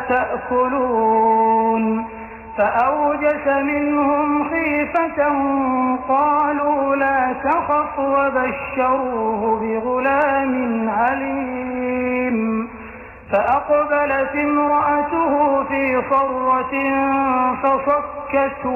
تأكلون فأوجس منهم خيفة قالوا لا تخف وبشروه بغلام عليم فأقبلت امرأته في صرة فصكت